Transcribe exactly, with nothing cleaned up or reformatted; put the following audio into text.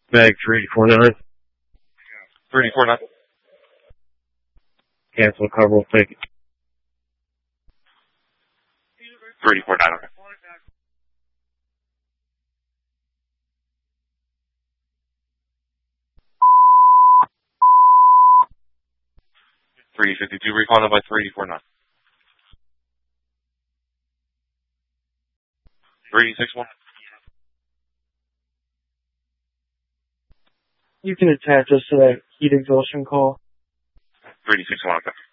Bag three forty-nine. three forty-nine. Cancel cover, we'll take it. three forty-nine, okay. three fifty-two, recall by three forty-nine. three sixty-one. You can attach us to that heat exhaustion call. three sixty-one, okay.